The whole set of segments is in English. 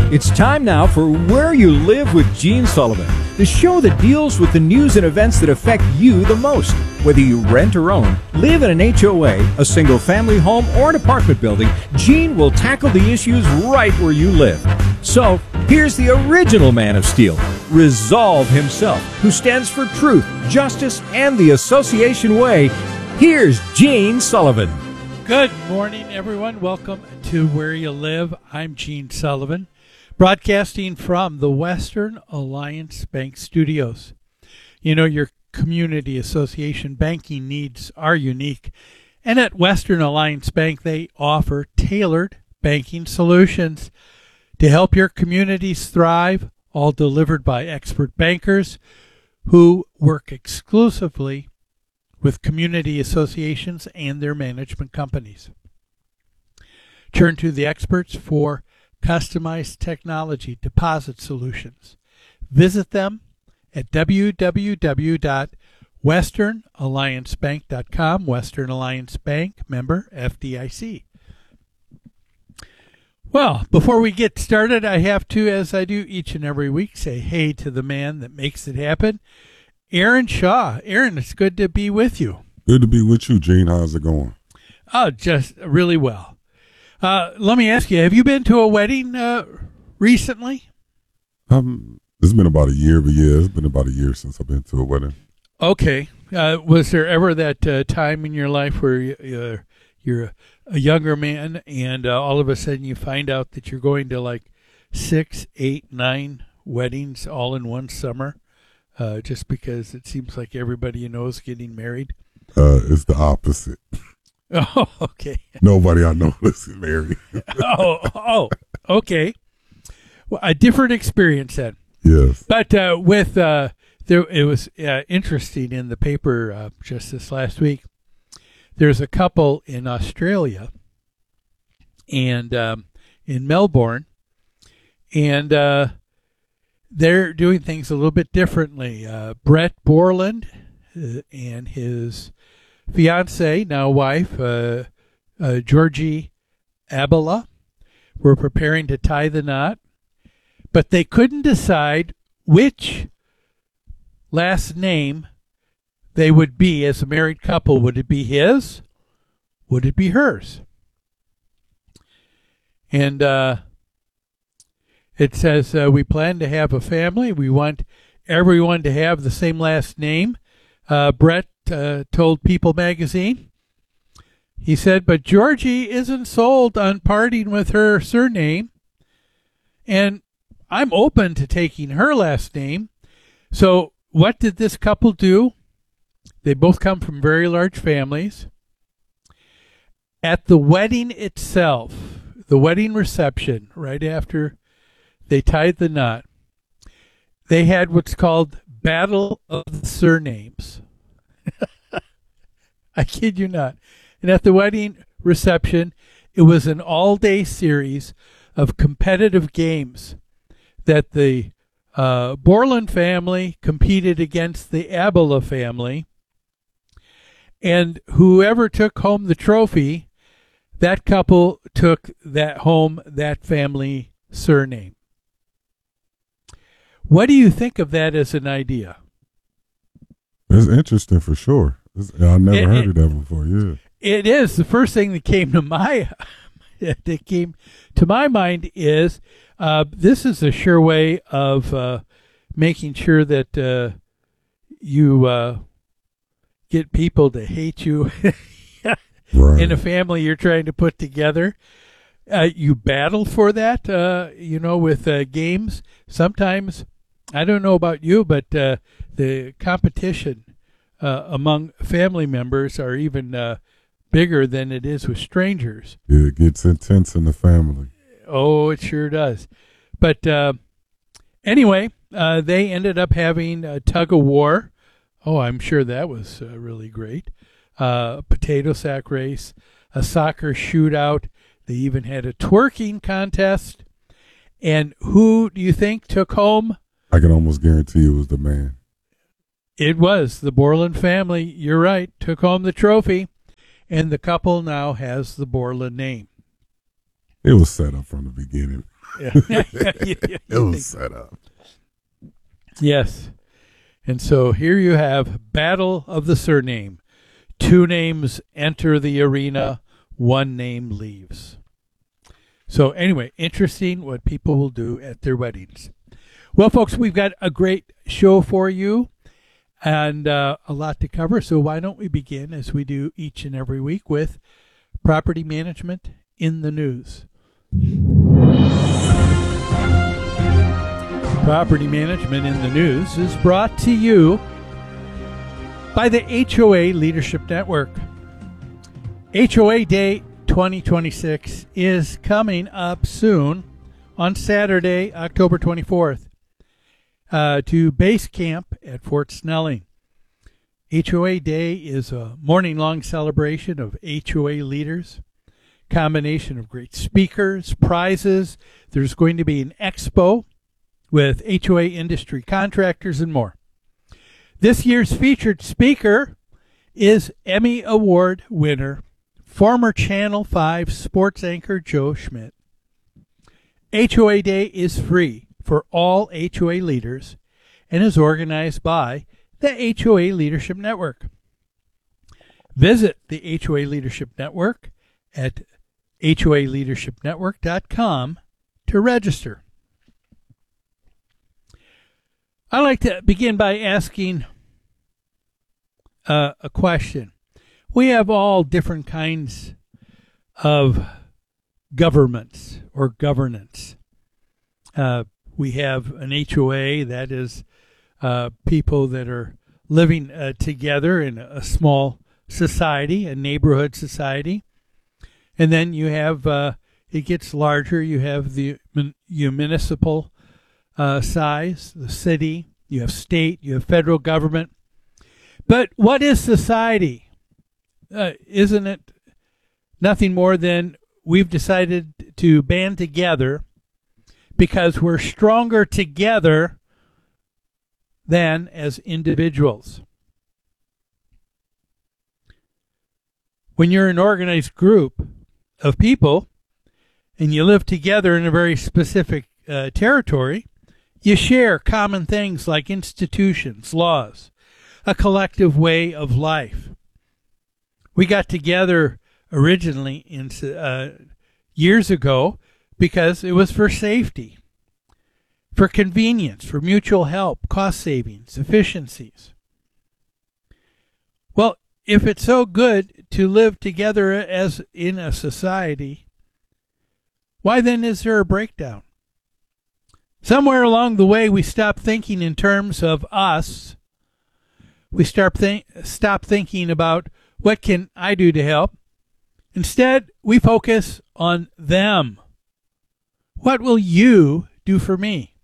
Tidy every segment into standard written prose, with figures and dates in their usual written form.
It's time now for Where You Live with Gene Sullivan, the show that deals with the news and events that affect you the most. Whether you rent or own, live in an HOA, a single-family home, or an apartment building, Gene will tackle the issues right where you live. So, here's the original Man of Steel, Resolve himself, who stands for truth, justice, and the Association Way. Here's Gene Sullivan. Good morning, everyone. Welcome to Where You Live. I'm Gene Sullivan, broadcasting from the Western Alliance Bank Studios. You know, your community association banking needs are unique, and at Western Alliance Bank, they offer tailored banking solutions to help your communities thrive, all delivered by expert bankers who work exclusively with community associations and their management companies. Turn to the experts for customized technology deposit solutions. Visit them at www.westernalliancebank.com. Western Alliance Bank, member FDIC. Well, before we get started, I have to, as I do each and every week, say hey to the man that makes it happen, Aaron Shaw. Aaron, it's good to be with you. Good to be with you, Gene. How's it going? Oh, just really well. Let me ask you, have you been to a wedding recently? It's been about a year, but yeah, it's been about a year since I've been to a wedding. Okay. Was there ever that time in your life where you're a younger man and all of a sudden you find out that you're going to like 6, 8, 9 weddings all in one summer? Just because it seems like everybody you know is getting married? It's the opposite. Oh, okay. Nobody I know is married. Okay. Well, a different experience then. Yes. But it was interesting in the paper just this last week. There's a couple in Australia and in Melbourne, and they're doing things a little bit differently. Brett Borland and his fiancee, now wife, Georgie Abela, were preparing to tie the knot, but they couldn't decide which last name they would be as a married couple. Would it be his? Would it be hers? And it says, we plan to have a family. We want everyone to have the same last name. Brett told People magazine. He said, but Georgie isn't sold on parting with her surname, and I'm open to taking her last name. So what did this couple do? They both come from very large families. At the wedding itself, the wedding reception, right after they tied the knot, they had what's called Battle of the Surnames. I kid you not. And at the wedding reception, it was an all-day series of competitive games that the Borland family competed against the Abela family. And whoever took home the trophy, that couple took that family surname. What do you think of that as an idea? It's interesting for sure. I never heard of that before. Yeah, it is. The first thing that came to my mind is this is a sure way of making sure that you get people to hate you right. in a family you're trying to put together. You battle for that, with games. Sometimes, I don't know about you, but the competition among family members are even bigger than it is with strangers. Yeah, it gets intense in the family. Oh, it sure does. But anyway, they ended up having a tug of war. Oh, I'm sure that was really great. Potato sack race, a soccer shootout. They even had a twerking contest. And who do you think took home? I can almost guarantee it was the man. It was the Borland family. You're right. Took home the trophy. And the couple now has the Borland name. It was set up from the beginning. It was set up. Yes. And so here you have Battle of the Surname. 2 names enter the arena, 1 name leaves. So anyway, interesting what people will do at their weddings. Well, folks, we've got a great show for you and a lot to cover. So why don't we begin, as we do each and every week, with property management in the news. Property management in the news is brought to you by the HOA Leadership Network. HOA Day 2026 is coming up soon on Saturday, October 24th, to base camp at Fort Snelling. HOA Day is a morning-long celebration of HOA leaders, combination of great speakers, prizes. There's going to be an expo with HOA industry contractors and more. This year's featured speaker is Emmy Award winner, former Channel 5 sports anchor Joe Schmidt. HOA Day is free for all HOA leaders and is organized by the HOA Leadership Network. Visit the HOA Leadership Network at hoaleadershipnetwork.com to register. I'd like to begin by asking a question. We have all different kinds of governments or governance. We have an HOA, that is people that are living together in a small society, a neighborhood society. And then you have, it gets larger, you have the municipal size, the city, you have state, you have federal government. But what is society? Isn't it nothing more than we've decided to band together because we're stronger together than as individuals. When you're an organized group of people and you live together in a very specific territory, you share common things like institutions, laws, a collective way of life. We got together originally years ago because it was for safety, for convenience, for mutual help, cost savings, efficiencies. Well, if it's so good to live together as in a society, why then is there a breakdown? Somewhere along the way, we stop thinking in terms of us. We stop thinking about what can I do to help. Instead, we focus on them. What will you do for me?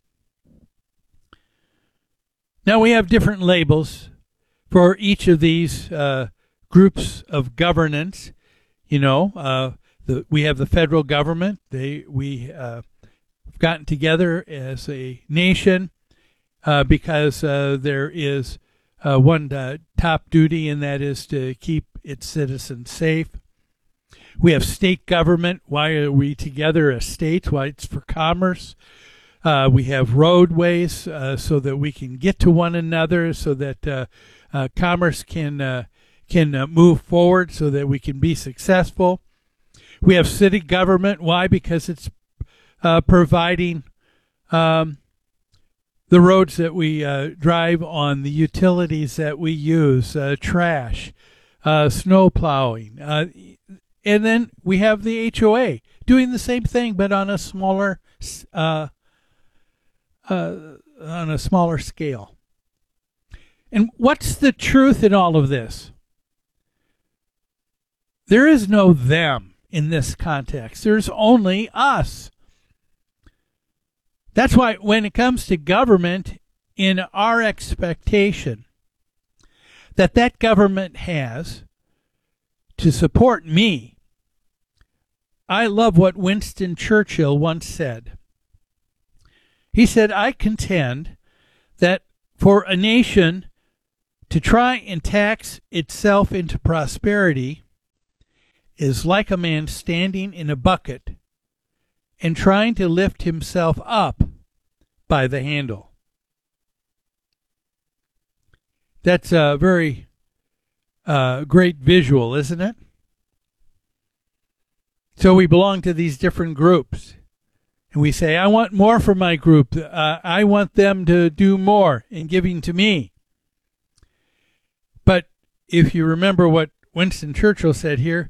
Now, we have different labels for each of these groups of governance. You know, we have the federal government. We gotten together as a nation because there is one top duty, and that is to keep its citizens safe. We have state government. Why are we together as states? Why, it's for commerce. We have roadways so that we can get to one another, so that commerce can move forward, so that we can be successful. We have city government. Why? Because it's providing the roads that we drive on, the utilities that we use, trash, snow plowing. And then we have the HOA doing the same thing, but on a smaller scale. And what's the truth in all of this? There is no them in this context. There's only us. That's why when it comes to government, in our expectation that government has to support me, I love what Winston Churchill once said. He said, I contend that for a nation to try and tax itself into prosperity is like a man standing in a bucket and trying to lift himself up by the handle. That's a very great visual, isn't it? So we belong to these different groups. And we say, I want more from my group. I want them to do more in giving to me. But if you remember what Winston Churchill said here,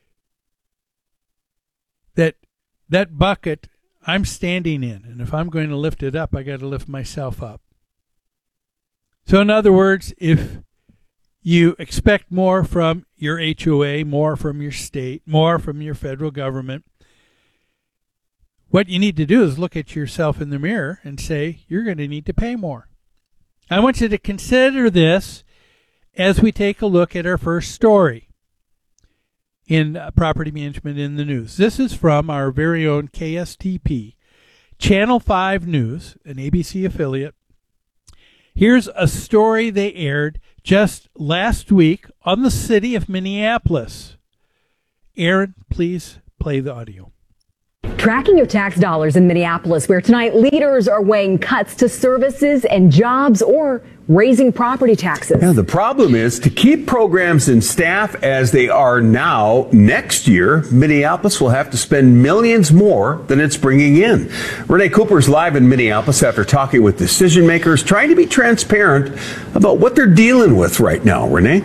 that bucket I'm standing in, and if I'm going to lift it up, I got to lift myself up. So in other words, if you expect more from your HOA, more from your state, more from your federal government, what you need to do is look at yourself in the mirror and say, you're going to need to pay more. I want you to consider this as we take a look at our first story in Property Management in the News. This is from our very own KSTP, Channel 5 News, an ABC affiliate. Here's a story they aired just last week on the city of Minneapolis. Aaron, please play the audio. Tracking your tax dollars in Minneapolis, where tonight leaders are weighing cuts to services and jobs or raising property taxes. Yeah, the problem is to keep programs and staff as they are now. Next year, Minneapolis will have to spend millions more than it's bringing in. Renee Cooper's live in Minneapolis after talking with decision makers, trying to be transparent about what they're dealing with right now. Renee?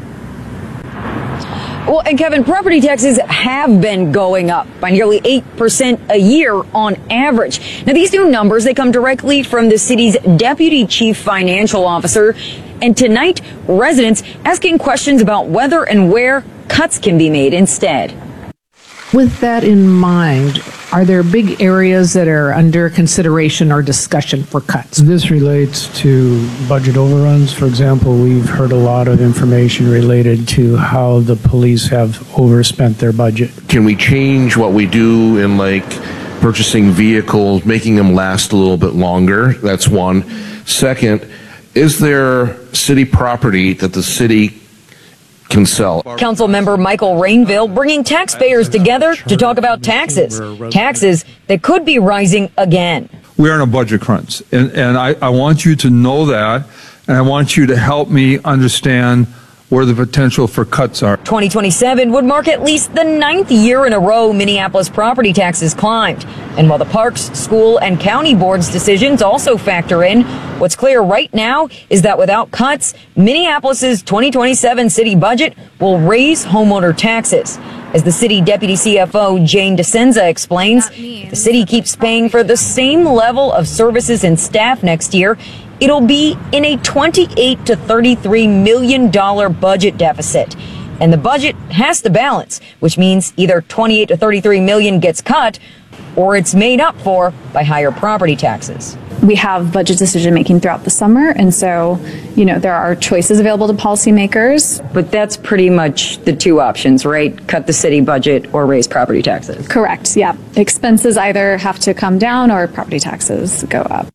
Well, and Kevin, property taxes have been going up by nearly 8% a year on average. Now, these new numbers, they come directly from the city's deputy chief financial officer. And tonight, residents asking questions about whether and where cuts can be made instead. With that in mind, are there big areas that are under consideration or discussion for cuts? This relates to budget overruns. For example, we've heard a lot of information related to how the police have overspent their budget. Can we change what we do in like purchasing vehicles, making them last a little bit longer? That's one. Second, is there city property that the city can sell? Council member Michael Rainville bringing taxpayers together to talk about taxes that could be rising again. We're in a budget crunch, and I want you to know that, and I want you to help me understand where the potential for cuts are. 2027 would mark at least the 9th year in a row Minneapolis property taxes climbed. And while the parks, school, and county boards' decisions also factor in, what's clear right now is that without cuts, Minneapolis's 2027 city budget will raise homeowner taxes. As the city deputy CFO Jane DeCenza explains, if the city keeps paying for the same level of services and staff next year, it'll be in a $28 to $33 million budget deficit. And the budget has to balance, which means either $28 to $33 million gets cut or it's made up for by higher property taxes. We have budget decision making throughout the summer, and so, there are choices available to policymakers. But that's pretty much the two options, right? Cut the city budget or raise property taxes. Correct, yeah. Expenses either have to come down or property taxes go up.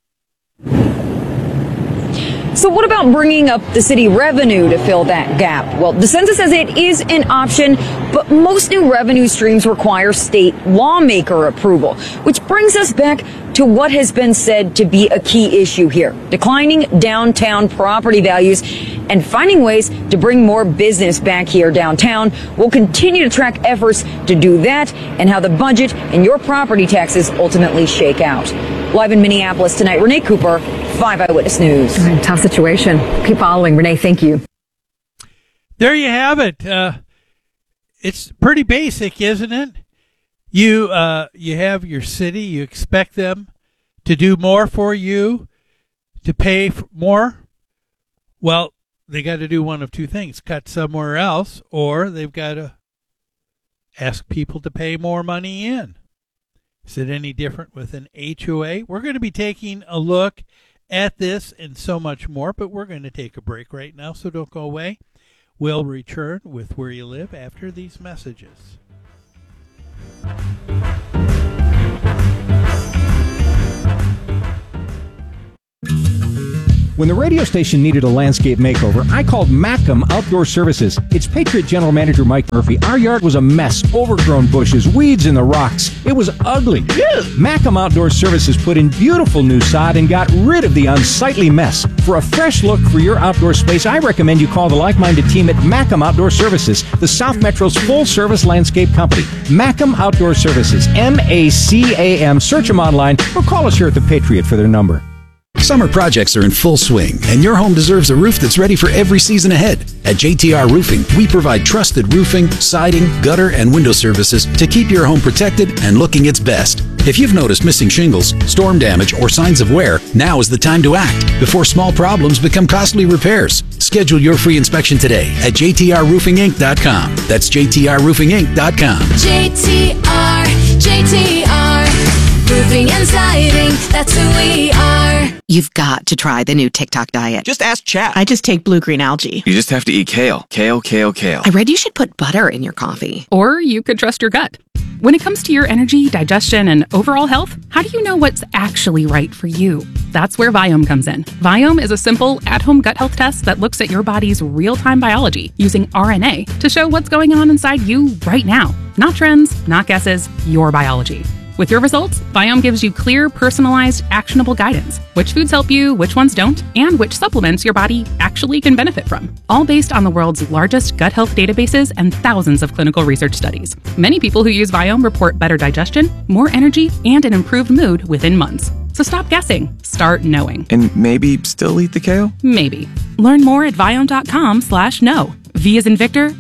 So what about bringing up the city revenue to fill that gap? Well, DeCenza says it is an option, but most new revenue streams require state lawmaker approval, which brings us back to what has been said to be a key issue here: declining downtown property values and finding ways to bring more business back here downtown. We'll continue to track efforts to do that and how the budget and your property taxes ultimately shake out. Live in Minneapolis tonight, Renee Cooper, 5 Eyewitness News. Tough situation. Keep following. Renee, thank you. There you have it. It's pretty basic, isn't it? You have your city. You expect them to do more for you, to pay more. Well, they got to do one of two things: cut somewhere else, or they've got to ask people to pay more money in. Is it any different with an HOA? We're going to be taking a look at this and so much more, but we're going to take a break right now, so don't go away. We'll return with Where You Live after these messages. When the radio station needed a landscape makeover, I called Macam Outdoor Services. It's Patriot General Manager Mike Murphy. Our yard was a mess, overgrown bushes, weeds in the rocks. It was ugly. Macam Outdoor Services put in beautiful new sod and got rid of the unsightly mess. For a fresh look for your outdoor space, I recommend you call the like-minded team at Macam Outdoor Services, the South Metro's full-service landscape company. Macam Outdoor Services, M-A-C-A-M. Search them online or call us here at the Patriot for their number. Summer projects are in full swing, and your home deserves a roof that's ready for every season ahead. At JTR Roofing, we provide trusted roofing, siding, gutter, and window services to keep your home protected and looking its best. If you've noticed missing shingles, storm damage, or signs of wear, now is the time to act before small problems become costly repairs. Schedule your free inspection today at jtrroofinginc.com. That's jtrroofinginc.com. JTR, roofing and siding, that's who we are. You've got to try the new TikTok diet. Just ask chat. I just take blue-green algae. You just have to eat kale. Kale. I read you should put butter in your coffee. Or you could trust your gut. When it comes to your energy, digestion, and overall health, how do you know what's actually right for you? That's where Viome comes in. Viome is a simple, at-home gut health test that looks at your body's real-time biology using RNA to show what's going on inside you right now. Not trends, not guesses, your biology. With your results, Viome gives you clear, personalized, actionable guidance. Which foods help you, which ones don't, and which supplements your body actually can benefit from. All based on the world's largest gut health databases and thousands of clinical research studies. Many people who use Viome report better digestion, more energy, and an improved mood within months. So stop guessing. Start knowing. And maybe still eat the kale? Maybe. Learn more at Viome.com/know. V as in Victor,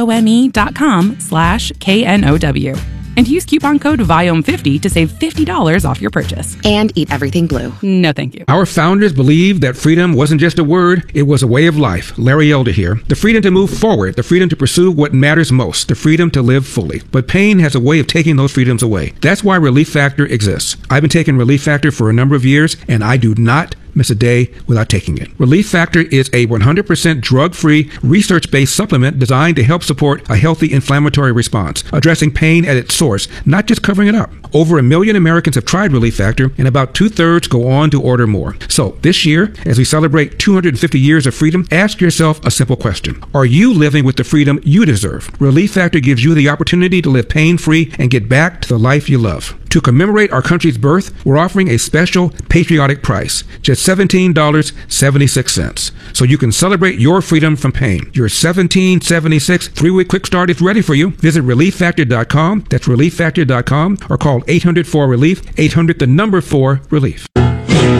IOME.com/KNOW. And use coupon code VIOME50 to save $50 off your purchase. And eat everything blue. No, thank you. Our founders believed that freedom wasn't just a word, it was a way of life. Larry Elder here. The freedom to move forward, the freedom to pursue what matters most, the freedom to live fully. But pain has a way of taking those freedoms away. That's why Relief Factor exists. I've been taking Relief Factor for a number of years, and I do not miss a day without taking it. Relief Factor is a 100% drug-free, research-based supplement designed to help support a healthy inflammatory response, addressing pain at its source, not just covering it up. Over 1 million Americans have tried Relief Factor, and about 2/3 go on to order more. So this year, as we celebrate 250 years of freedom, ask yourself a simple question. Are you living with the freedom you deserve? Relief Factor gives you the opportunity to live pain-free and get back to the life you love. To commemorate our country's birth, we're offering a special patriotic price, just $17.76. So you can celebrate your freedom from pain. Your $17.76 3-week quick start is ready for you. Visit ReliefFactor.com. That's ReliefFactor.com or call 800-4-RELIEF, 800 the number 4-RELIEF.